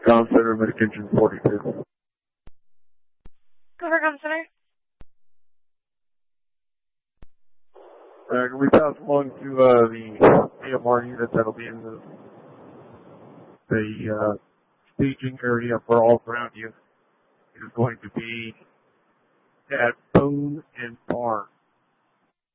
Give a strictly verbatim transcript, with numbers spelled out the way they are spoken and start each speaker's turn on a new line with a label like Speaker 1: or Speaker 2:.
Speaker 1: Com Center, Medication forty-two.
Speaker 2: Go for Com Center.
Speaker 1: Uh, can we pass along to uh, the A M R unit that'll be in the, the uh, staging area for all around you? It is going to be at Bone and Barn.